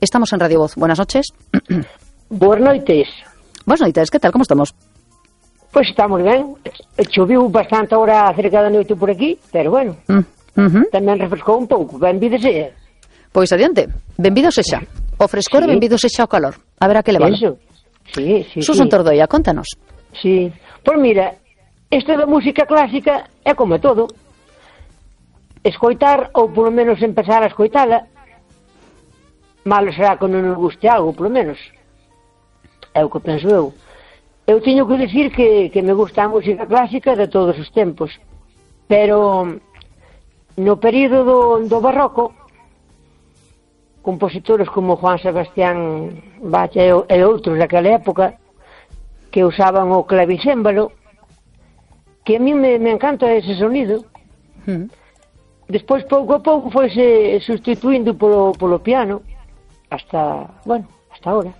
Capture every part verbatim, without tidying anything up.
Estamos en Radio Voz. Buenas noches. Boas noites. Boas noites, que tal, como estamos? Pois estamos ben. Choviu bastante ahora cerca da noite por aquí, pero bueno, Mm, uh-huh. tamén refrescou un pouco. Benvida sea. Pois adiante, benvido sexa. O frescor Sí. e benvido sexa o calor. A ver a que le van. Eso. Sí, sí, Susan sí. Tordoia, contanos. Sí. Pois mira, isto da música clásica é como todo. Escoitar, ou polo menos empezar a escoitala, malo será que non nos guste algo, polo menos. É o que penso eu. Eu teño que dicir que, que me gusta a música clásica de todos os tempos. Pero no período do, do barroco, compositores como Juan Sebastián Bach e, e outros daquela época que usaban o clavicémbalo, que a mí me, me encanta ese sonido. Mm. Despois, pouco a pouco, foise sustituindo polo, polo piano, hasta, bueno, hasta ahora.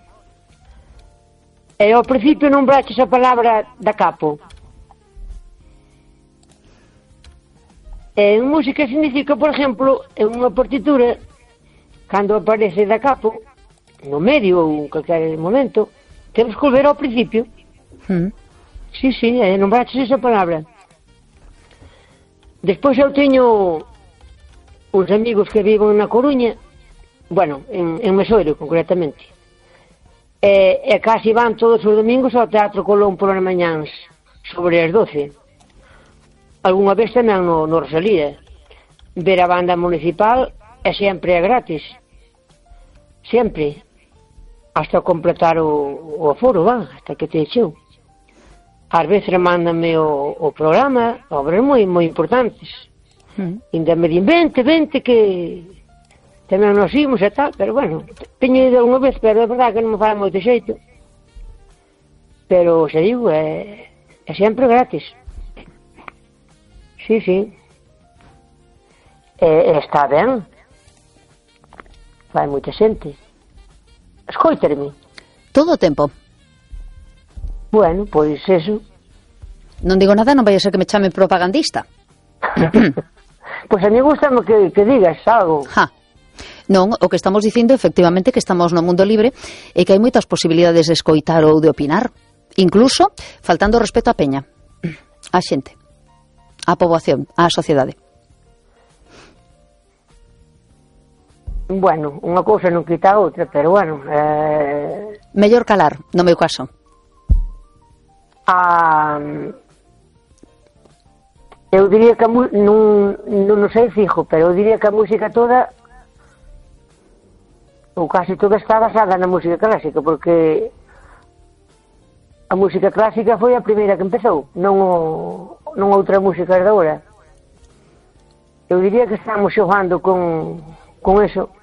E ao principio non braches a palabra da capo. En música significa, por exemplo, en unha partitura, cando aparece da capo, no medio ou en calquer momento, temos que volver ao principio. Mm. Sí, sí, eh, non braches esa palabra. Despois eu teño uns amigos que viven na Coruña, bueno, en, en Mesoiro, concretamente. E, e casi van todos os domingos ao Teatro Colón polas mañáns, sobre as doce. Algúnha vez tamén no, no Rosalía. Ver a banda municipal é sempre é gratis. Sempre. Hasta completar o, o aforo, va, hasta que te echeu. Ás veces mándame o, o programa, obras moi moi importantes. Mm. Ainda me din, vente, vente, que tamén nos imos e tal, pero bueno, teño ido unha vez, pero é verdade que non me fala moito xeito. Pero, se digo, é, é sempre gratis. Sí, sí. E, e está ben. Vai moita xente. Escoiterme. Todo o tempo. Bueno, pois eso. Non digo nada, non vai a ser que me chame propagandista. Pois a mí gustame que, que digas algo. Ja. Non, o que estamos dicindo efectivamente que estamos no mundo libre e que hai moitas posibilidades de escoitar ou de opinar, incluso faltando respeto á peña, á xente, á poboación, á sociedade. Bueno, unha cousa non quita a outra, pero bueno, eh... Mellor calar, no meu caso. a... eu diría que a mu... non, non sei fijo, pero eu diría que a música toda ou casi toda está basada na música clásica, porque a música clásica foi a primeira que empezou, non, o... non outra música de agora. Eu diría que estamos xogando con, con eso.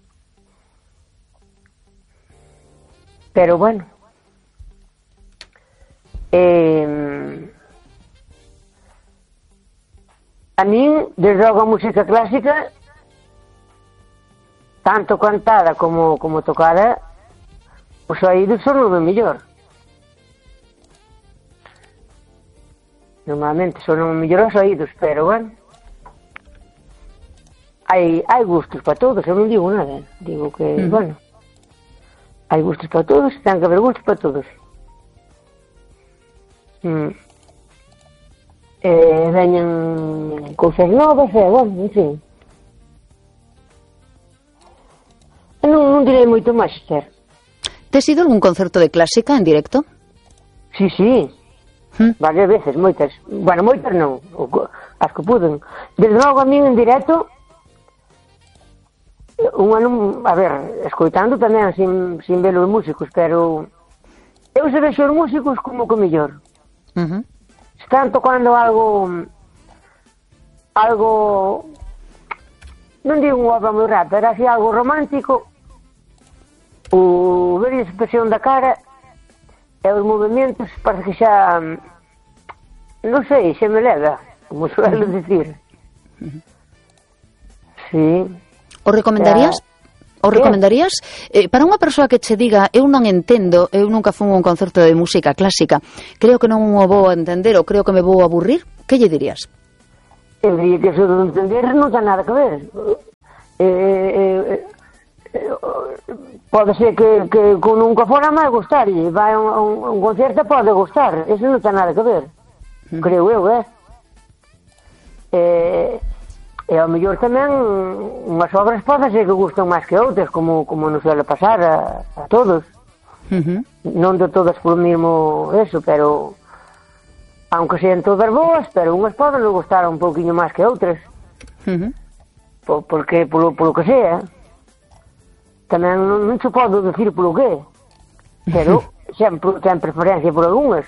Pero bueno, eh... a min, desde logo a música clásica, tanto cantada como, como tocada, os oídos son o mellor. Normalmente son o mellor os oídos, pero bueno, hai, hai gustos para todos, eu non digo nada, digo que, mm. bueno, hai gustos para todos, ten que haber gustos para todos. Mm. Eh, veñan cousas novas e, bueno, en fin. Non, non direi moito máis, Esther. Tes ido algún concerto de clásica en directo? Sí, sí. ¿Mm? Varias veces, moitas. Bueno, moitas non. As que puden. Desde logo a min en directo, unha non... A ver, escoitando tamén sin, sin ver os músicos, pero eu se vexo os músicos como que mellor. Uh-huh. Están tocando algo... Algo... Non digo unha obra moi rara, pero así algo romántico. O ver a expresión da cara e os movimentos parece que xa non sei, xa me leva, como suelo dicir. Sí. O recomendarías? O recomendarías? Eh, para unha persoa que che diga, eu non entendo, eu nunca fun a un concerto de música clásica, creo que non o vou a entender ou creo que me vou a aburrir, que lle dirías? Eu diría que eso de entender non ten nada que ver. Eh, eh, eh, pode ser que, que con nunca fora máis gustarlle, vai a un, un, un concerto pode gustar, eso non ten nada que ver, mm. creo eu, eh? E, e ao mellor tamén unhas obras pode ser que gustan máis que outras, como, como non suele pasar a, a todos. Uh-huh. Non de todas polo mesmo eso, pero aunque sean todas boas, pero unhas poden gustar un pouquiño máis que outras. Uh-huh. Por, porque polo, polo que sea tamén non, non se pode decir polo que, pero uh-huh. sempre ten preferencia por algunhas.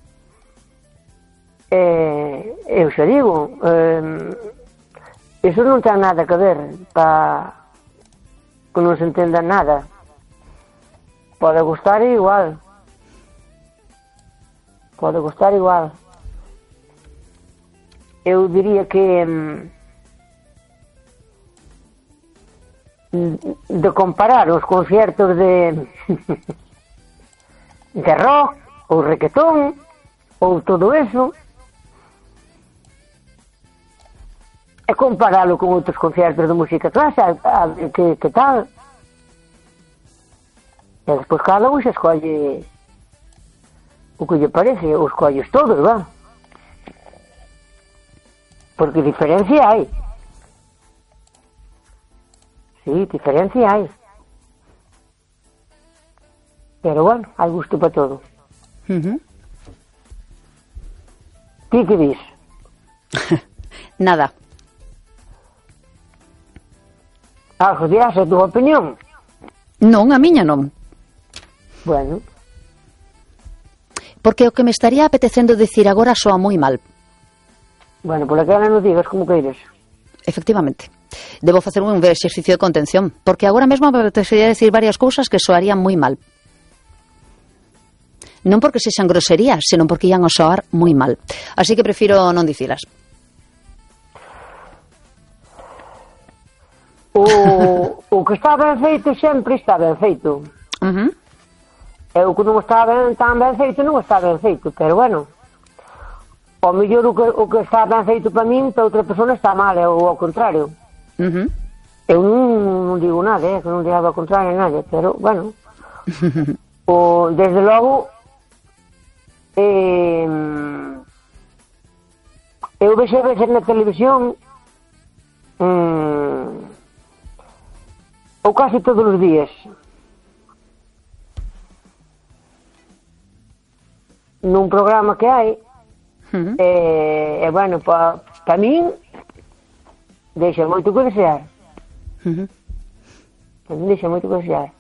Eh, eu xa digo, eh, eso non ten nada que ver para que non se entenda nada. Pode gustar igual. Pode gustar igual. Eu diría que de comparar os concertos de de rock ou requetón ou todo eso e comparalo con outros concertos de música clásica, a ver que, que tal. E despois cada un se escolle o que lle parece, os colles todos, va? Porque diferencia hai. Sí, diferencia hai. Pero bueno, hai gusto para todo. Uh-huh. Ti que dis? Nada. Algo dirás a túa opinión? Non, a miña non. Bueno. Porque o que me estaría apetecendo decir agora soa moi mal. Bueno, por aquela non digas como queires. Efectivamente. Debo facer un exercicio de contención, porque agora mesmo me apetecería decir varias cousas que soarían moi mal. Non porque sexan groserías, senón porque ian a soar moi mal. Así que prefiro non dicilas. O, o que está ben feito sempre está ben feito. Uh-huh. E o que non está ben, tan ben feito non está ben feito, pero bueno, ao mellor o que, o que está ben feito para min, para outra persona está mal, ou ao contrario. Uh-huh. Eu non, non digo nada, eh, que non digo ao contrario nada, pero bueno, o, desde logo eh, eu vexo a veces na televisión mm, ou casi todos os días nun programa que hai, uh-huh. e, e bueno, para pa min deixa moito que desear. Uh-huh. Deixa moito que desear.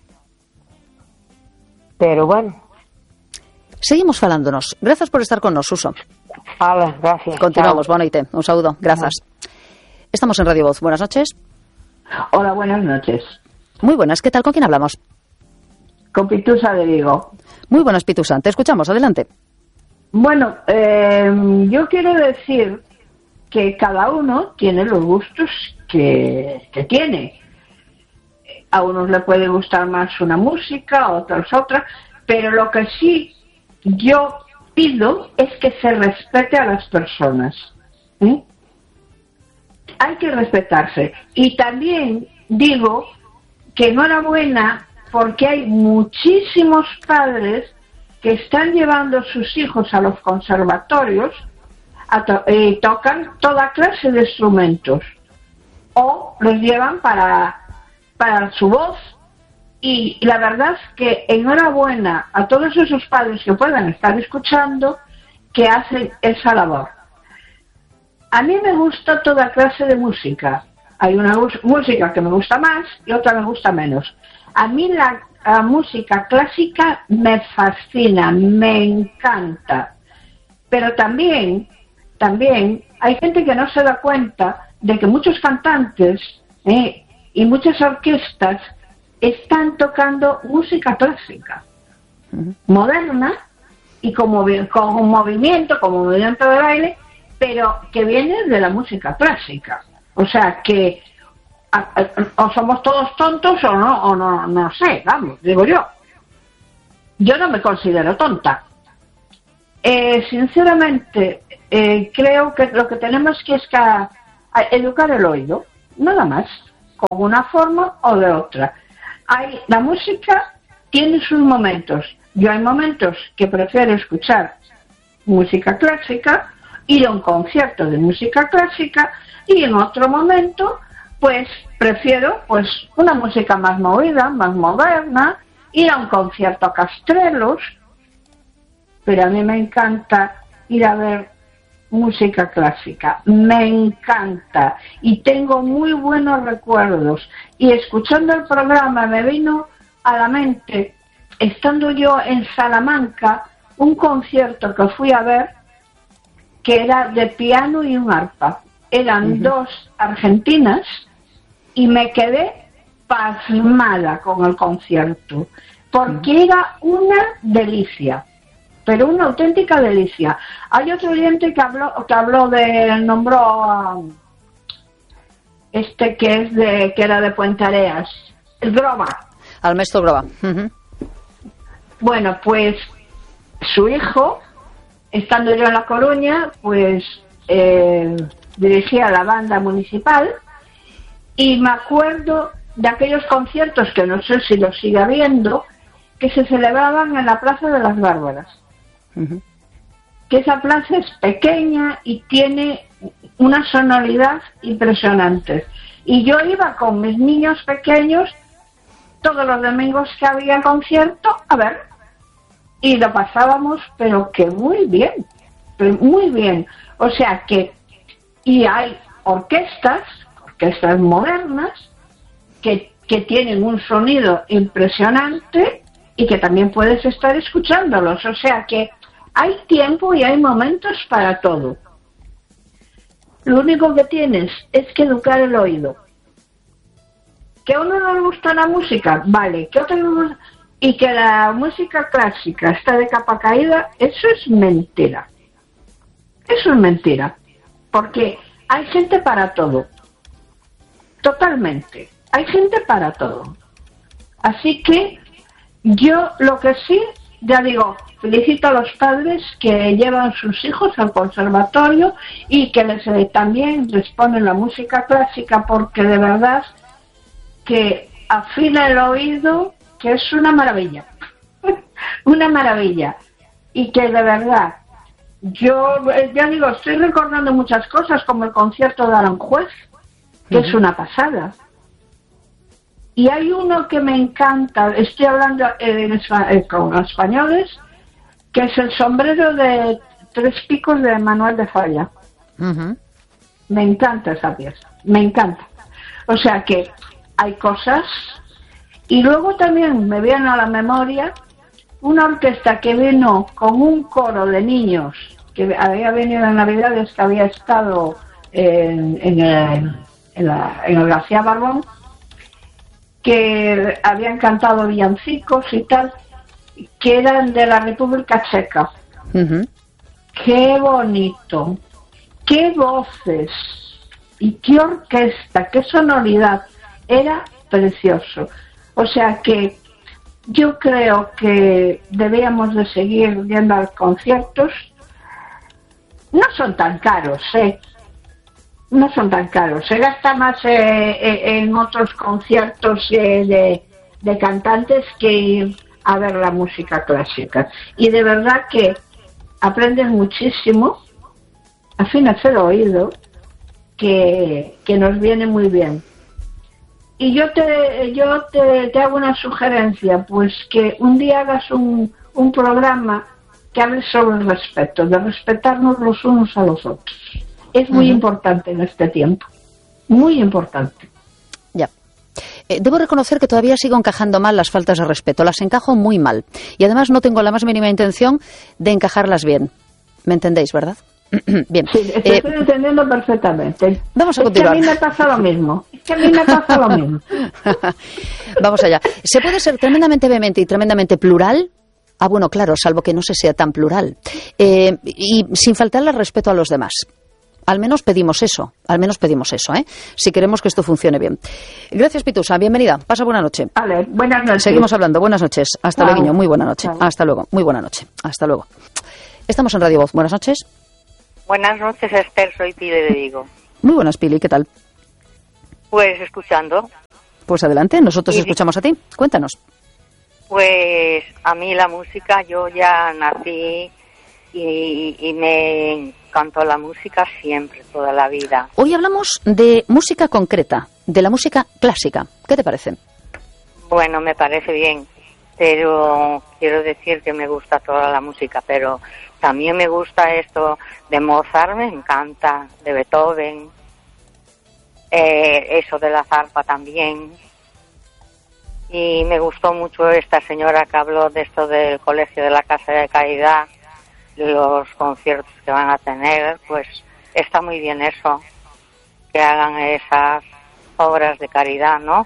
Pero bueno. Seguimos falándonos. Grazas por estar con nos, Suso. Hala, gracias. Continuamos, boa noite. Un saúdo, grazas. Uh-huh. Estamos en Radio Voz. Buenas noches. Hola, buenas noches. Muy buenas, ¿qué tal? ¿Con quién hablamos? Con Pitusa de Vigo. Muy buenas, Pitusa. Te escuchamos, adelante. Bueno, eh, yo quiero decir que cada uno tiene los gustos que, que tiene. A unos le puede gustar más una música, a otros otra, pero lo que sí yo pido es que se respete a las personas. ¿eh? Hay que respetarse. Y también digo que enhorabuena porque hay muchísimos padres que están llevando a sus hijos a los conservatorios a to- y tocan toda clase de instrumentos o los llevan para, para su voz, y la verdad es que enhorabuena a todos esos padres que puedan estar escuchando que hacen esa labor. A mí me gusta toda clase de música. Hay una música que me gusta más y otra me gusta menos. A mí la, la música clásica me fascina, me encanta. Pero también, también hay gente que no se da cuenta de que muchos cantantes eh, y muchas orquestas están tocando música clásica, uh-huh. moderna y con, movi- con un movimiento, como movimiento de baile, pero que viene de la música clásica. O sea que a, a, o somos todos tontos o no, o no, no sé, vamos, digo yo. Yo no me considero tonta. Eh, sinceramente, eh, creo que lo que tenemos que es que a, a educar el oído, nada más, con una forma o de otra. hay, la música tiene sus momentos. Yo hay momentos que prefiero escuchar música clásica, ir a un concierto de música clásica, y en otro momento pues prefiero pues una música más movida, más moderna, ir a un concierto a Castrelos, pero a mí me encanta ir a ver música clásica, me encanta, y tengo muy buenos recuerdos, y escuchando el programa me vino a la mente, estando yo en Salamanca, un concierto que fui a ver que era de piano y un arpa, eran uh-huh. dos argentinas, y me quedé pasmada con el concierto, porque uh-huh. era una delicia, pero una auténtica delicia. Hay otro oyente que habló, que habló de, nombró a este que es de, que era de Puente Areas, el Groba. Al maestro Groba. Uh-huh. Bueno, pues su hijo, estando yo en La Coruña, pues eh, dirigía la banda municipal, y me acuerdo de aquellos conciertos, que no sé si los sigue habiendo, que se celebraban en la Plaza de las Bárbaras. Uh-huh. Que esa plaza es pequeña y tiene una sonoridad impresionante. Y yo iba con mis niños pequeños todos los domingos que había concierto a ver, y lo pasábamos pero que muy bien, muy bien. O sea que, y hay orquestas, orquestas modernas que, que tienen un sonido impresionante y que también puedes estar escuchándolos. O sea que hay tiempo y hay momentos para todo. Lo único que tienes es que educar el oído. Que a uno no le gusta la música, vale. Que otro no, y que la música clásica está de capa caída, eso es mentira. Eso es mentira. Porque hay gente para todo. Totalmente. Hay gente para todo. Así que yo lo que sí, ya digo, felicito a los padres que llevan sus hijos al conservatorio y que les eh, también les ponen la música clásica, porque de verdad que afina el oído, que es una maravilla. Una maravilla. Y que de verdad, yo ya digo, estoy recordando muchas cosas, como el concierto de Aranjuez, que uh-huh. es una pasada. Y hay uno que me encanta, estoy hablando en, en, con los españoles, que es el sombrero de tres picos de Manuel de Falla. Uh-huh. Me encanta esa pieza, me encanta. O sea que hay cosas. Y luego también me viene a la memoria una orquesta que vino con un coro de niños, que había venido en Navidades, que había estado en, en, el, en, la, en el García Barbón, que habían cantado villancicos y tal, que eran de la República Checa. Uh-huh. Qué bonito, qué voces y qué orquesta, qué sonoridad, era precioso. O sea que yo creo que debíamos de seguir yendo a los conciertos. No son tan caros, ¿eh? No son tan caros. Se gasta más eh, en otros conciertos eh, de, de cantantes que ir a ver la música clásica. Y de verdad que aprendes muchísimo, afinas el oído, que, que nos viene muy bien. Y yo te yo te, te hago una sugerencia, pues que un día hagas un, un programa que hable sobre el respeto, de respetarnos los unos a los otros. Es muy uh-huh. importante en este tiempo, muy importante. Ya. Eh, debo reconocer que todavía sigo encajando mal las faltas de respeto, las encajo muy mal. Y además no tengo la más mínima intención de encajarlas bien. ¿Me entendéis, verdad? Bien. Sí, te eh, estoy entendiendo perfectamente. Vamos a es continuar. Que a mí me pasa lo mismo. Es que a mí me pasa lo mismo. Vamos allá. ¿Se puede ser tremendamente vehemente y tremendamente plural? Ah, bueno, claro, salvo que no se sea tan plural. Eh, y sin faltarle respeto a los demás. Al menos pedimos eso, al menos pedimos eso, ¿eh? Si queremos que esto funcione bien. Gracias, Pitusa, bienvenida. Pasa buena noche. Vale, buenas noches. Seguimos hablando. Buenas noches. Hasta luego, muy buena noche. Chao. Hasta luego, muy buena noche. Hasta luego. Estamos en Radio Voz. Buenas noches. Buenas noches, Esther. Soy Pili de Vigo. Muy buenas, Pili. ¿Qué tal? Pues escuchando. Pues adelante, nosotros Y- escuchamos a ti. Cuéntanos. Pues a mí la música, yo ya nací y, y me encantó la música siempre, toda la vida. Hoy hablamos de música concreta, de la música clásica. ¿Qué te parece? Bueno, me parece bien, pero quiero decir que me gusta toda la música, pero también me gusta esto de Mozart, me encanta, de Beethoven, eh, eso de la zarpa también. Y me gustó mucho esta señora que habló de esto del Colegio de la Casa de Caridad, los conciertos que van a tener, pues está muy bien eso, que hagan esas obras de caridad, ¿no?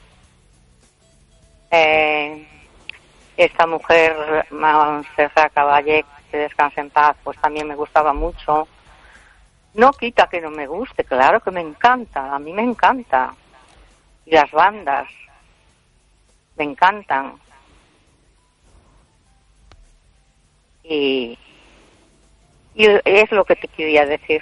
Eh, esta mujer, Montserrat Caballé, que descanse en paz, pues también me gustaba mucho. No quita que no me guste, claro que me encanta, a mí me encanta. Y las bandas me encantan. Y, y es lo que te quería decir.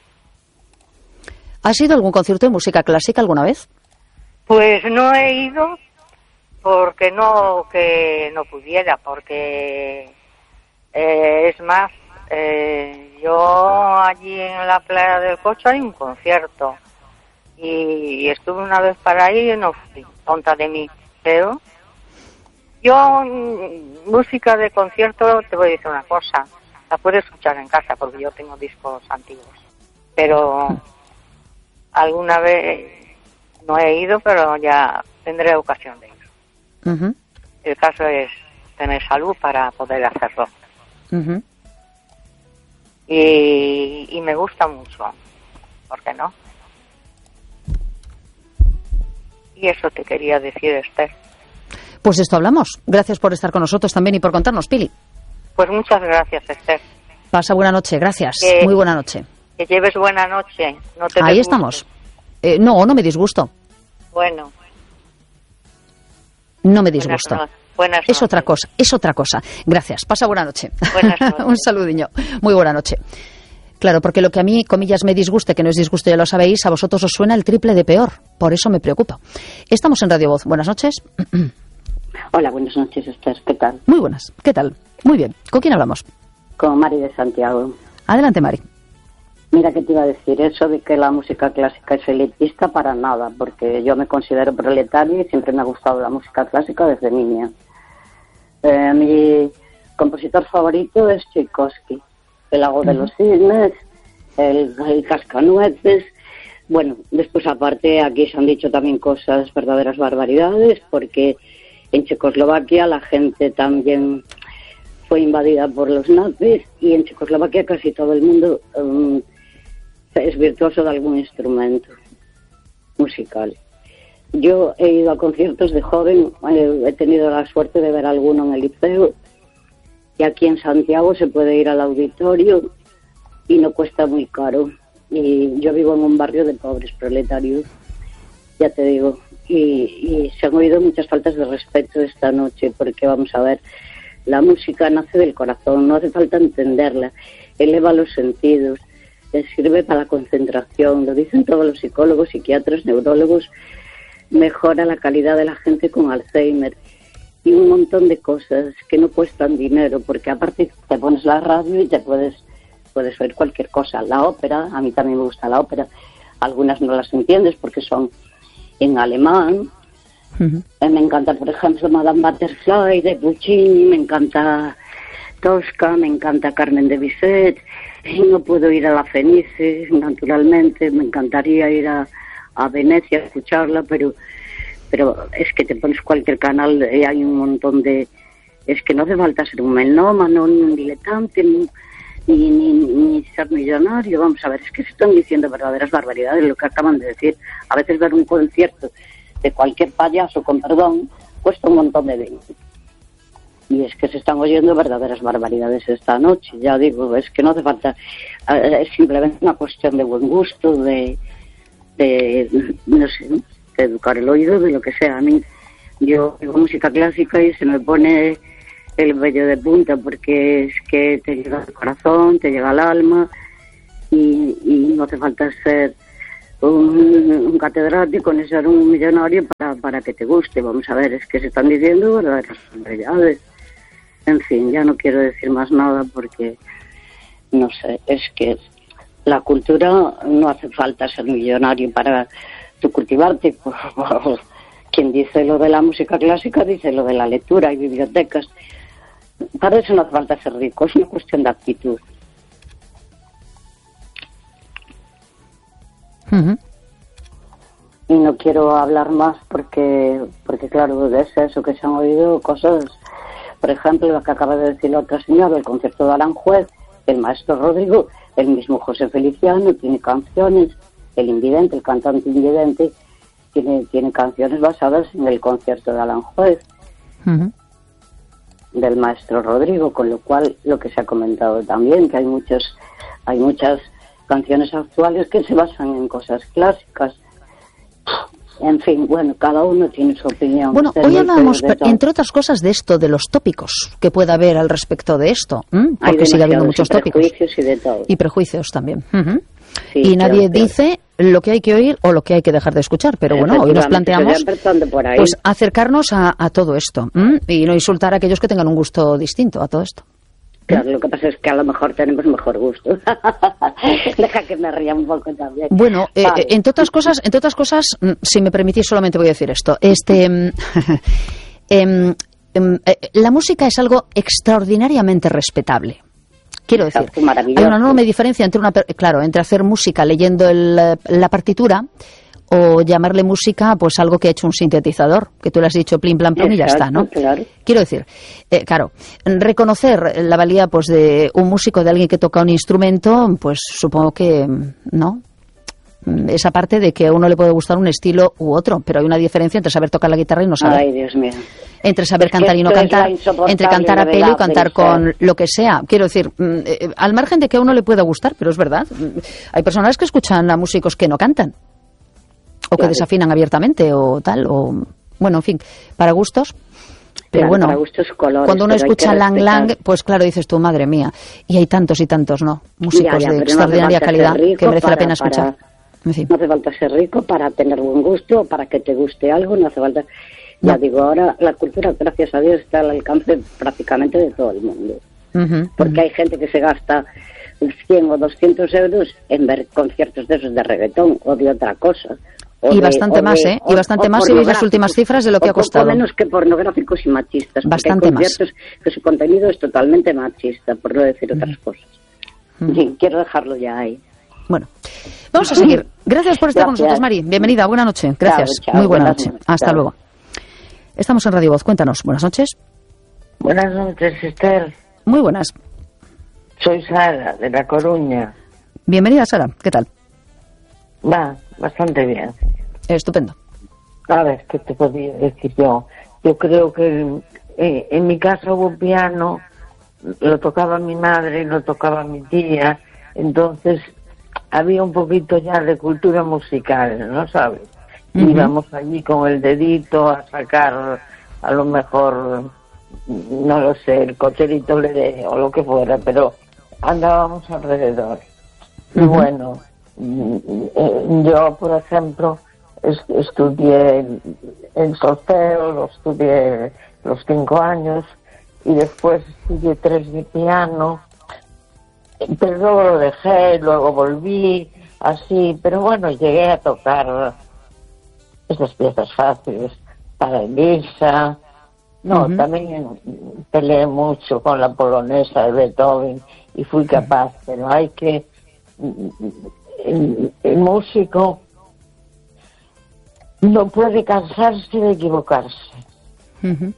¿Has ido a algún concierto de música clásica alguna vez? Pues no he ido porque no que no pudiera, porque eh, es más, eh, yo allí en la playa del Cocho hay un concierto y, y estuve una vez para ahí y no fui, tonta de mí, pero yo mm, música de concierto te voy a decir una cosa, la puedo escuchar en casa porque yo tengo discos antiguos, pero alguna vez no he ido, pero ya tendré ocasión de ir. Uh-huh. El caso es tener salud para poder hacerlo. Uh-huh. Y, y me gusta mucho, ¿por qué no? Y eso te quería decir, Esther. Pues esto hablamos. Gracias por estar con nosotros también y por contarnos, Pili. Pues muchas gracias, Esther. Pasa buena noche, gracias. Que- Muy buena noche. Que lleves buena noche. No te Ahí disgustes. estamos. Eh, no, no me disgusto. Bueno. No me Buenas disgusto. no- buenas Es noches. otra cosa, es otra cosa. Gracias. Pasa buena noche. Buenas noches. Un saludiño. Muy buena noche. Claro, porque lo que a mí, comillas, me disguste, que no es disgusto, ya lo sabéis, a vosotros os suena el triple de peor. Por eso me preocupa. Estamos en Radio Voz. Buenas noches. Hola, buenas noches, Esther. ¿Qué tal? Muy buenas. ¿Qué tal? Muy bien. ¿Con quién hablamos? Con Mari de Santiago. Adelante, Mari. Mira, que te iba a decir eso de que la música clásica es elitista, para nada, porque yo me considero proletaria y siempre me ha gustado la música clásica desde niña. Eh, mi compositor favorito es Tchaikovsky, El lago de los cisnes, el, el Cascanueces. Bueno, después aparte aquí se han dicho también cosas, verdaderas barbaridades, porque en Checoslovaquia la gente también fue invadida por los nazis y en Checoslovaquia casi todo el mundo um, es virtuoso de algún instrumento musical. Yo he ido a conciertos de joven, eh, he tenido la suerte de ver alguno en el liceo, y aquí en Santiago se puede ir al auditorio y no cuesta muy caro. Y yo vivo en un barrio de pobres proletarios, ya te digo, y, y se han oído muchas faltas de respeto esta noche, porque vamos a ver, la música nace del corazón, no hace falta entenderla, eleva los sentidos, le sirve para la concentración, lo dicen todos los psicólogos, psiquiatras, neurólogos, mejora la calidad de la gente con Alzheimer y un montón de cosas que no cuestan dinero, porque aparte te pones la radio y te puedes puedes oír cualquier cosa. La ópera, a mí también me gusta la ópera, algunas no las entiendes porque son en alemán. Uh-huh. Eh, me encanta, por ejemplo, Madame Butterfly de Puccini, me encanta Tosca, me encanta Carmen de Bizet, y no puedo ir a la Fenice, naturalmente, me encantaría ir a, a Venecia a escucharla, pero pero es que te pones cualquier canal y hay un montón de... Es que no hace falta ser un melómano, ni un diletante, ni, ni, ni, ni ser millonario. Vamos a ver, es que se están diciendo verdaderas barbaridades lo que acaban de decir. A veces ver un concierto de cualquier payaso, con perdón, cuesta un montón de dinero. Y es que se están oyendo verdaderas barbaridades esta noche. Ya digo, es que no hace falta... Es simplemente una cuestión de buen gusto, de... de no sé, ¿no? de educar el oído, de lo que sea. A mí, yo oigo música clásica y se me pone el vello de punta, porque es que te llega al corazón, te llega al alma, y, y no hace falta ser un, un catedrático ni ser un millonario para, para que te guste. Vamos a ver, es que se están diciendo verdaderas realidades. En fin, ya no quiero decir más nada porque, no sé, es que la cultura no hace falta ser millonario para tú cultivarte. Quien dice lo de la música clásica dice lo de la lectura y bibliotecas. Para eso no hace falta ser rico, es una cuestión de actitud. Uh-huh. Y no quiero hablar más porque, porque claro, es eso que se han oído cosas, por ejemplo, lo que acaba de decir la otra señora, el concierto de Aranjuez, el maestro Rodrigo, el mismo José Feliciano, tiene canciones, el invidente, el cantante invidente, tiene, tiene canciones basadas en el concierto de Aranjuez. Uh-huh. Del maestro Rodrigo, con lo cual lo que se ha comentado también, que hay muchos, hay muchas canciones actuales que se basan en cosas clásicas. En fin, bueno, cada uno tiene su opinión. Bueno, hoy hablábamos, entre otras cosas, de esto, de los tópicos que pueda haber al respecto de esto, ¿m? Porque sigue habiendo muchos tópicos. Prejuicios y de todo. Y prejuicios también. Uh-huh. Sí, y nadie claro, dice claro. lo que hay que oír o lo que hay que dejar de escuchar. Pero bueno, hoy nos planteamos pues acercarnos a, a todo esto, ¿m? Y no insultar a aquellos que tengan un gusto distinto a todo esto. Claro, lo que pasa es que a lo mejor tenemos mejor gusto. Deja que me ría un poco también. Bueno, eh, vale. entre otras cosas, entre otras cosas, si me permitís, solamente voy a decir esto. Este, eh, eh, eh, la música es algo extraordinariamente respetable. Quiero decir, hay una enorme diferencia entre una, claro, entre hacer música leyendo el, la partitura o llamarle música pues algo que ha hecho un sintetizador, que tú le has dicho plim, plan, plum y ya está, ¿no? Claro. Quiero decir, eh, claro, reconocer la valía pues de un músico, de alguien que toca un instrumento, pues supongo que, ¿no? Esa parte de que a uno le puede gustar un estilo u otro, pero hay una diferencia entre saber tocar la guitarra y no saber. Ay, Dios mío. Entre saber es cantar y no cantar, entre cantar a pelo y cantar con lo que sea. Quiero decir, eh, al margen de que a uno le pueda gustar, pero es verdad, hay personas que escuchan a músicos que no cantan. O que desafinan abiertamente, o tal, o... Bueno, en fin, para gustos. Pero claro, bueno, para gustos, colores, cuando uno escucha Lang Lang, pues claro, dices tú, madre mía. Y hay tantos y tantos, ¿no? Músicos ya, ya, de extraordinaria no calidad que merece para, la pena escuchar. Para, en fin. No hace falta ser rico para tener buen gusto, para que te guste algo, no hace falta... Ya no. digo, ahora la cultura, gracias a Dios, está al alcance prácticamente de todo el mundo. Uh-huh, Porque uh-huh. hay gente que se gasta cien o doscientos euros en ver conciertos de esos de reggaetón o de otra cosa. Y de, bastante más, de, ¿eh? Y bastante o, más si veis las últimas cifras de lo que ha costado. Poco menos que pornográficos y machistas. Bastante hay conciertos más. Que su contenido es totalmente machista, por no decir otras mm. cosas. Mm. Sí, quiero dejarlo ya ahí. Bueno, vamos a seguir. Gracias por estar Gracias. con nosotros, Mari. Bienvenida, buena noche. Gracias. Chao, chao, Muy buena noche. noches. Hasta chao. luego. Estamos en Radio Voz. Cuéntanos. Buenas noches. Buenas noches, Esther. Muy buenas. Soy Sara, de La Coruña. Bienvenida, Sara. ¿Qué tal? Va, bastante bien. Estupendo. A ver, ¿qué te podía decir yo? Yo creo que eh, en mi casa hubo piano, lo tocaba mi madre, lo tocaba mi tía, entonces había un poquito ya de cultura musical, ¿no sabes? Uh-huh. Íbamos allí con el dedito a sacar, a lo mejor, no lo sé, el cocherito Leré o lo que fuera, pero andábamos alrededor. Uh-huh. Y bueno, yo, por ejemplo, estudié el solfeo, lo estudié los cinco años y después estudié tres de piano, pero luego lo dejé, luego volví, así, pero bueno, llegué a tocar esas piezas fáciles para Elisa. No, uh-huh. también peleé mucho con la polonesa de Beethoven y fui capaz, pero hay que... El, el músico no puede cansarse de equivocarse. Uh-huh.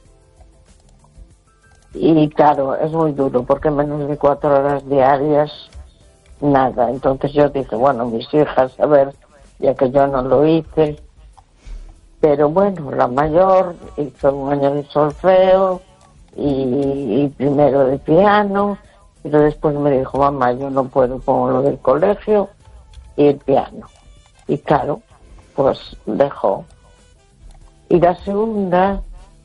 Y claro, es muy duro porque menos de cuatro horas diarias, nada. Entonces yo dije, bueno, mis hijas, a ver, ya que yo no lo hice. Pero bueno, la mayor hizo un año de solfeo y, y primero de piano, pero después me dijo, mamá, yo no puedo con lo del colegio y el piano. Y claro, pues dejó. Y la segunda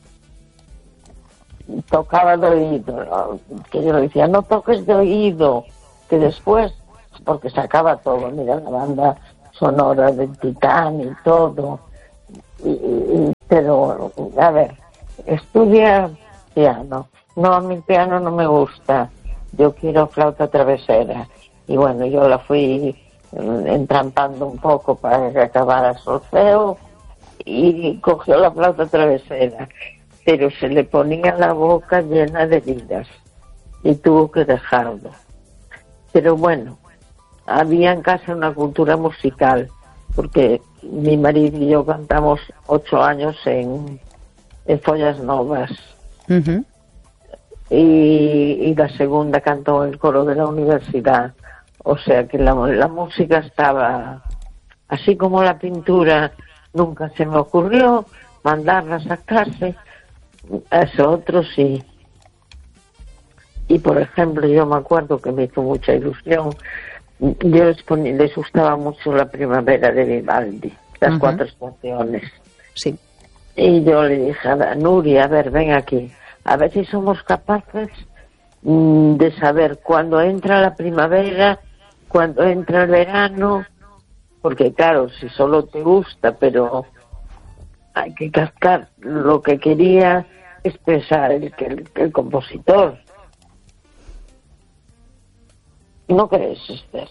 tocaba de oído, ¿no? Que yo le decía, no toques de oído, que después, porque sacaba todo, mira, la banda sonora del Titán y todo. Y, y, pero, a ver, estudia piano. No, a mí el piano no me gusta. Yo quiero flauta travesera. Y bueno, yo la fui entrampando un poco para que acabara solfeo y cogió la flauta travesera. Pero se le ponía la boca llena de heridas y tuvo que dejarlo. Pero bueno, había en casa una cultura musical, porque mi marido y yo cantamos ocho años en, en Follas Novas. Uh-huh. y, y la segunda cantó en el coro de la universidad. O sea que la, la música estaba, así como la pintura, nunca se me ocurrió mandarlas a clase, a eso otro sí. Y por ejemplo, yo me acuerdo que me hizo mucha ilusión, yo les, ponía, les gustaba mucho La primavera de Vivaldi, las uh-huh. cuatro estaciones. Sí. Y yo le dije a Nuria, a ver, ven aquí, a ver si somos capaces mmm, de saber cuándo entra la primavera, cuándo entra el verano, porque claro, si solo te gusta, pero hay que captar lo que quería expresar el, el, el compositor. ¿No crees, Esther?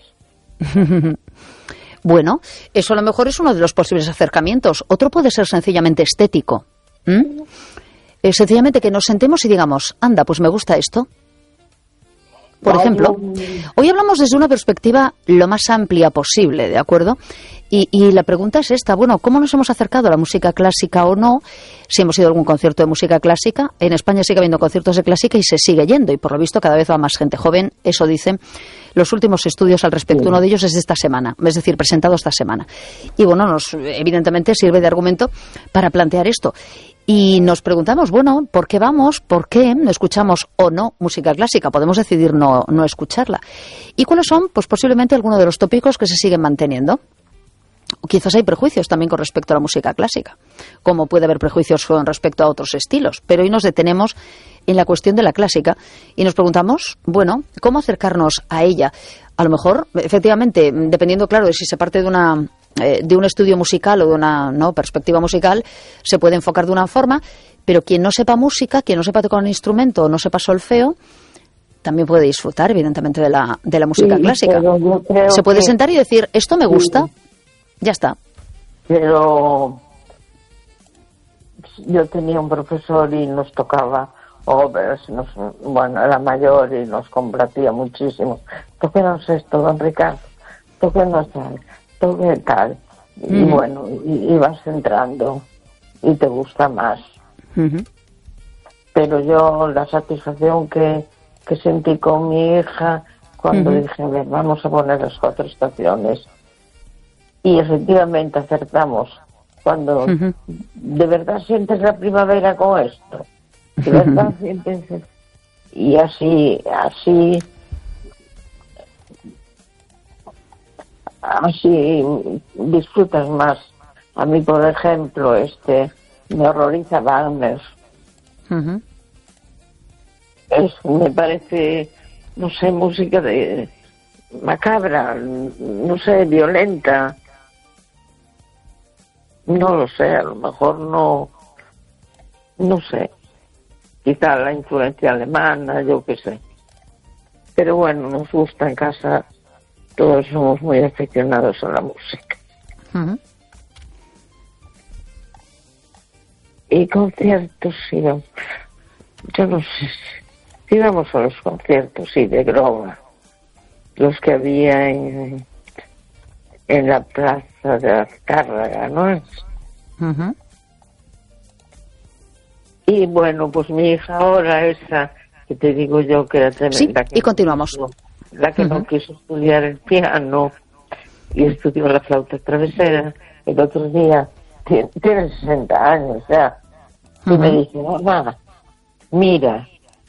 Bueno, eso a lo mejor es uno de los posibles acercamientos. Otro puede ser sencillamente estético. ¿Mm? Eh, sencillamente que nos sentemos y digamos, anda, pues me gusta esto. Por no, ejemplo, no... hoy hablamos desde una perspectiva lo más amplia posible, ¿de acuerdo? Y, y la pregunta es esta, bueno, ¿cómo nos hemos acercado a la música clásica o no? Si hemos ido a algún concierto de música clásica, en España sigue habiendo conciertos de clásica y se sigue yendo, y por lo visto cada vez va más gente joven, eso dicen los últimos estudios al respecto. Sí. Uno de ellos es de esta semana, es decir, presentado esta semana. Y bueno, nos evidentemente sirve de argumento para plantear esto. Y nos preguntamos, bueno, ¿por qué vamos? ¿Por qué no escuchamos o no música clásica? Podemos decidir no, no escucharla. ¿Y cuáles son? Pues posiblemente algunos de los tópicos que se siguen manteniendo. O quizás hay prejuicios también con respecto a la música clásica, como puede haber prejuicios con respecto a otros estilos. Pero hoy nos detenemos en la cuestión de la clásica y nos preguntamos, bueno, ¿cómo acercarnos a ella? A lo mejor, efectivamente, dependiendo, claro, de si se parte de una... de un estudio musical o de una no perspectiva musical, se puede enfocar de una forma, pero quien no sepa música, quien no sepa tocar un instrumento o no sepa solfeo, también puede disfrutar, evidentemente, de la, de la música sí, clásica. Se puede que... sentar y decir, esto me gusta, sí. Ya está. Pero yo tenía un profesor y nos tocaba obras, nos, bueno, era mayor y nos complacía muchísimo. Tóquenos esto, don Ricardo, tóquenos tal. Todo tal y uh-huh. bueno, y, y vas entrando y te gusta más. Uh-huh. Pero yo la satisfacción que, que sentí con mi hija cuando uh-huh. dije, a ver, vamos a poner las cuatro estaciones, y efectivamente acertamos cuando uh-huh. de verdad sientes la primavera con esto, de verdad uh-huh. sientes, y así así así disfrutas más. A mí, por ejemplo, este me horroriza Wagner. Uh-huh. Es, me parece, no sé, música de macabra, no sé, violenta. No lo sé, a lo mejor no, no sé. Quizá la influencia alemana, yo qué sé. Pero bueno, nos gusta en casa. Todos somos muy aficionados a la música. Uh-huh. Y conciertos, sí, no, yo no sé, si íbamos a los conciertos, sí, de Groba, los que había en, en la plaza de Azcárraga, ¿no es? Uh-huh. Y bueno, pues mi hija ahora, esa que te digo yo que era tremenda. Sí, y continuamos. No, la que uh-huh. no quiso estudiar el piano y estudió la flauta travesera, el otro día, tiene, tiene sesenta años ya, uh-huh. y me dice, mamá, mira,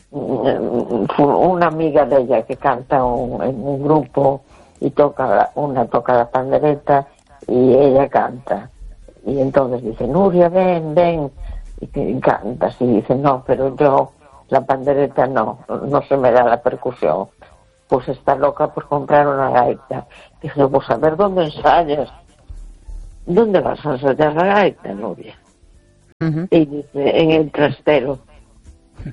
una amiga de ella que canta un, en un grupo y toca, una toca la pandereta y ella canta, y entonces dice, Nuria, ven, ven, y cantas, y dice, no, pero yo la pandereta no, no se me da la percusión. Pues está loca por comprar una gaita. Dije, pues a ver dónde ensayas. ¿dónde vas a ensayar la gaita, novia? Uh-huh. Y dice, en el trastero.